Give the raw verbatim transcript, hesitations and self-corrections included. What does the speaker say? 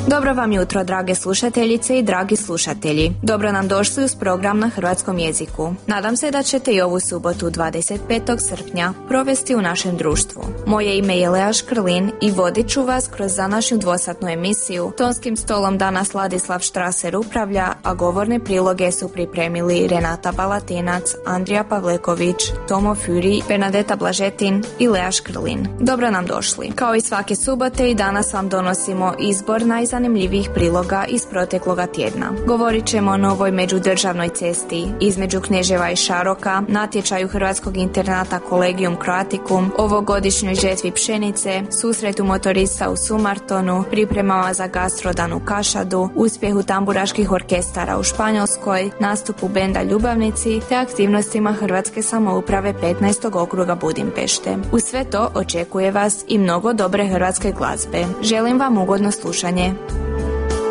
Dobro vam jutro, drage slušateljice i dragi slušatelji. Dobro nam došli uz program na hrvatskom jeziku. Nadam se da ćete i ovu subotu dvadeset petog srpnja provesti u našem društvu. Moje ime je Lea Škrlin i vodit ću vas kroz današnju dvosatnu emisiju. Tonskim stolom danas Ladislav Štraser upravlja, a govorne priloge su pripremili Renata Balatinac, Andrija Pavleković, Tomo Füri, Bernadeta Blažetin i Lea Škrlin. Dobro nam došli. Kao i svake subote i danas vam donosimo izbor najzanimljivijih priloga iz protekloga tjedna. Govorit ćemo o novoj međudržavnoj cesti između Kneževa i Šaroka, natječaju hrvatskog internata Collegium Croaticum, ovogodišnjoj žetvi pšenice, susretu motorista u Sumartonu, pripremama za gastrodan u Kašadu, uspjehu tamburaških orkestara u Španjolskoj, nastupu benda Ljubavnici te aktivnostima Hrvatske samouprave petnaestog okruga Budimpešte. Uz sve to očekuje vas i mnogo dobre hrvatske glazbe. Želim vam ugodno slušanje.